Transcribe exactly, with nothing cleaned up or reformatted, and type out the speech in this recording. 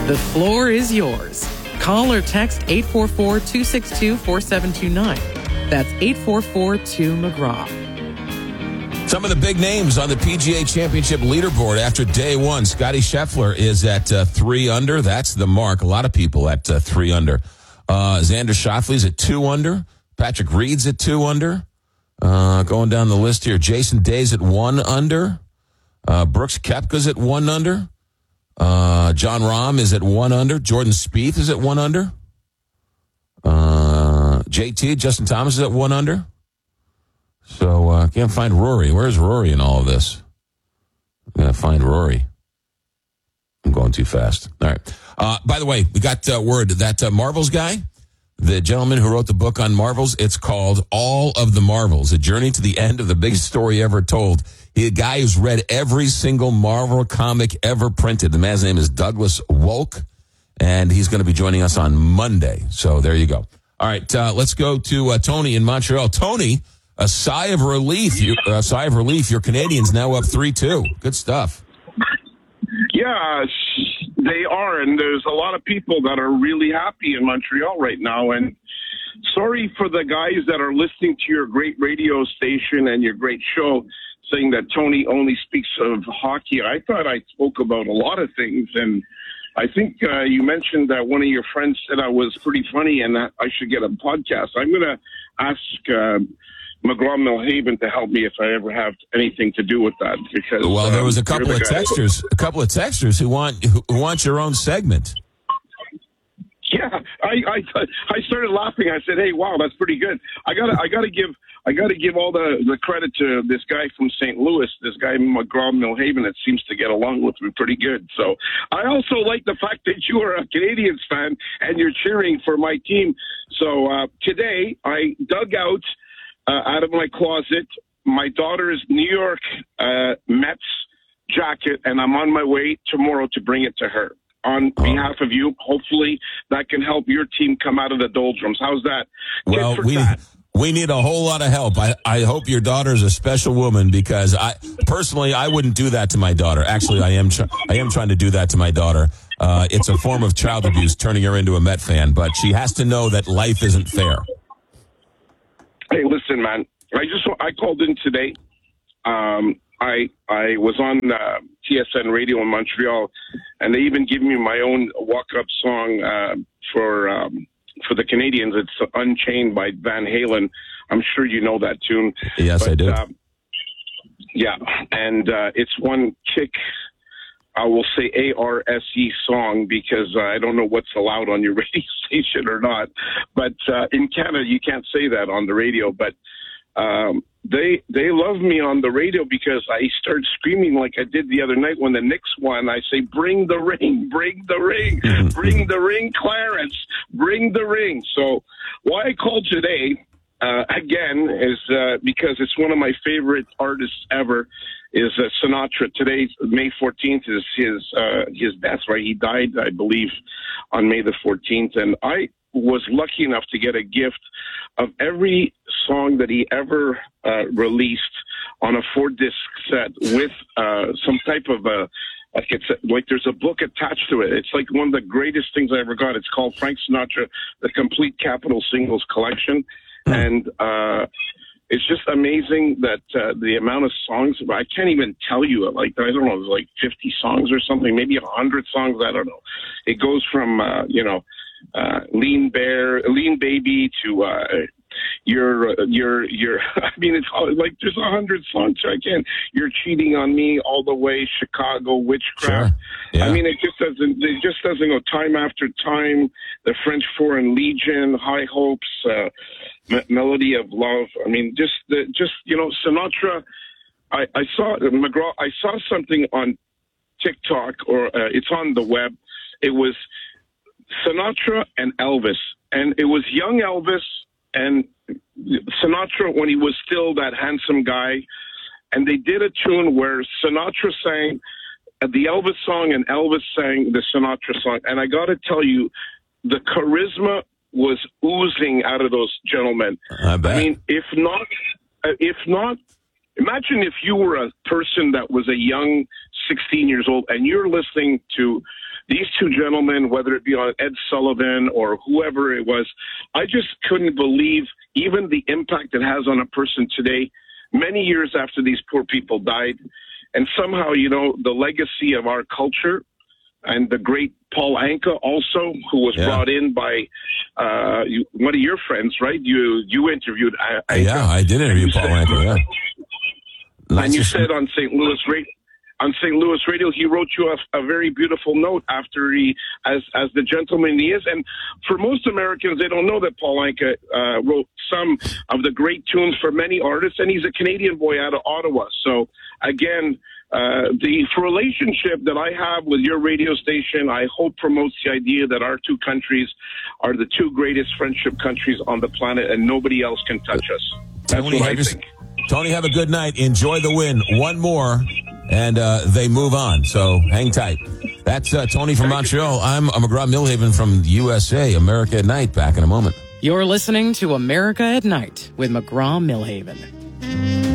The floor is yours. Call or text eight four four, two six two, four seven two nine. That's eight four four, two, McGraw. Some of the big names on the P G A Championship leaderboard after day one. Scotty Scheffler is at uh, three under. That's the mark. A lot of people at uh, three under. Uh, Xander Schauffele's at two under. Patrick Reed's at two under. Uh, going down the list here, Jason Day's at one under. Uh, Brooks Koepka's at one under. Uh, John Rahm is at one under. Jordan Spieth is at one under. Uh, J T, Justin Thomas is at one under. So I uh, can't find Rory. Where's Rory in all of this? I'm going to find Rory. I'm going too fast. All right. Uh, by the way, we got uh, word that uh, Marvels guy, the gentleman who wrote the book on Marvels, it's called All of the Marvels, A Journey to the End of the Biggest Story Ever Told. He's a guy who's read every single Marvel comic ever printed. The man's name is Douglas Wolk, and he's going to be joining us on Monday. So there you go. All right, uh, let's go to uh, Tony in Montreal. Tony, a sigh of relief. You, a sigh of relief. Your Canadians now up three two. Good stuff. Yeah, they are, and there's a lot of people that are really happy in Montreal right now. And sorry for the guys that are listening to your great radio station and your great show, saying that Tony only speaks of hockey. I thought I spoke about a lot of things, and I think uh, you mentioned that one of your friends said I was pretty funny and that I should get a podcast. I'm going to ask uh, McGraw-Milhaven to help me if I ever have anything to do with that. Because well, there was a um, couple of texters, a couple of texters who want who want your own segment. Yeah, I, I I started laughing. I said, "Hey, wow, that's pretty good." I got I got to give I got to give all the, the credit to this guy from Saint Louis, this guy McGraw-Milhaven, that seems to get along with me pretty good. So I also like the fact that you are a Canadians fan and you're cheering for my team. So uh, today I dug out uh, out of my closet my daughter's New York uh, Mets jacket, and I'm on my way tomorrow to bring it to her. On behalf of you, hopefully that can help your team come out of the doldrums. How's that? Well, we we need a whole lot of help. I, I hope your daughter's a special woman, because I personally I wouldn't do that to my daughter. Actually, I am tr- I am trying to do that to my daughter. Uh, it's a form of child abuse, turning her into a Met fan. But she has to know that life isn't fair. Hey, listen, man. I just I called in today. Um, I I was on uh, T S N radio in Montreal, and they even give me my own walk-up song uh, for um, for the Canadians. It's Unchained by Van Halen. I'm sure you know that tune. Yes, but, I do. Uh, yeah, and uh, it's one kick, I will say A R S E song, because uh, I don't know what's allowed on your radio station or not. But uh, in Canada, you can't say that on the radio, but Um, they they love me on the radio because I start screaming like I did the other night when the Knicks won. I say, "Bring the ring, bring the ring, bring the ring, Clarence, bring the ring." So why I called today uh, again is uh, because it's one of my favorite artists ever. Is uh, Sinatra. Today, May fourteenth, is his uh, his death. Right, he died, I believe, on May the fourteenth, and I was lucky enough to get a gift of every song that he ever uh, released on a four-disc set with uh, some type of a, like it's a, like there's a book attached to it. It's like one of the greatest things I ever got. It's called Frank Sinatra, The Complete Capitol Singles Collection. And uh, it's just amazing that uh, the amount of songs, I can't even tell you, like, I don't know, like fifty songs or something, maybe one hundred songs, I don't know. It goes from, uh, you know, uh, Lean Bear, Lean Baby to uh, your, your, your, I mean, it's all, like there's a hundred songs. I can't, You're Cheating on Me, All the Way, Chicago, Witchcraft. Sure. Yeah. I mean, it just doesn't, it just doesn't go. Time After Time, The French Foreign Legion, High Hopes, uh, M- Melody of Love. I mean, just, the, just, you know, Sinatra, I, I saw, McGraw, I saw something on TikTok, or uh, it's on the web. It was Sinatra and Elvis, and it was young Elvis and Sinatra when he was still that handsome guy, and they did a tune where Sinatra sang the Elvis song and Elvis sang the Sinatra song, and I got to tell you, the charisma was oozing out of those gentlemen. I bet. I mean, if not, if not, imagine if you were a person that was a young sixteen years old and you're listening to these two gentlemen, whether it be on Ed Sullivan or whoever it was, I just couldn't believe even the impact it has on a person today, many years after these poor people died. And somehow, you know, the legacy of our culture and the great Paul Anka also, who was yeah. brought in by uh, you, one of your friends, right? You you interviewed Anka. Yeah, I did interview Paul said, Anka, yeah. And Nice you to... said on Saint Louis Radio, on Saint Louis Radio, he wrote you a, a very beautiful note after he, as as the gentleman he is. And for most Americans, they don't know that Paul Anka uh, wrote some of the great tunes for many artists, and he's a Canadian boy out of Ottawa. So again, uh, the relationship that I have with your radio station, I hope promotes the idea that our two countries are the two greatest friendship countries on the planet, and nobody else can touch us. That's Tony, what I just, think. Tony, have a good night. Enjoy the win. One more, and uh, they move on. So hang tight. That's uh, Tony from Montreal. I'm McGraw Millhaven from the U S A. America at Night. Back in a moment. You're listening to America at Night with McGraw Millhaven.